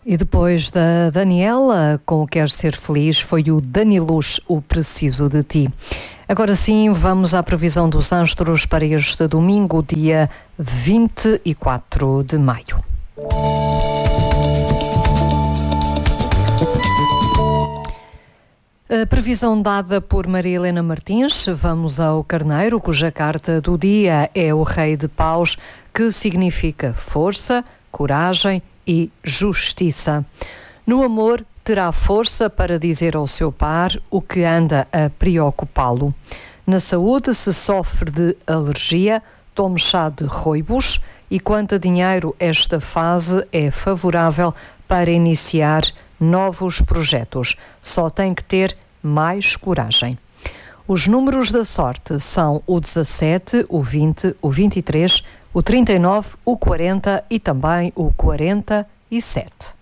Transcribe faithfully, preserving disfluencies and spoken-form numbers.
E depois da Daniela, com o Quer Ser Feliz, foi o Daniluz, o Preciso de Ti. Agora sim, vamos à previsão dos astros para este domingo, dia vinte e quatro de maio. A previsão dada por Maria Helena Martins. Vamos ao Carneiro, cuja carta do dia é o Rei de Paus, que significa força, coragem e justiça. No amor, terá força para dizer ao seu par o que anda a preocupá-lo. Na saúde, se sofre de alergia, tome chá de rooibos, e quanto a dinheiro, esta fase é favorável para iniciar novos projetos. Só tem que ter mais coragem. Os números da sorte são o dezassete, o vinte, o vinte e três, o trinta e nove, o quarenta e também o quarenta e sete.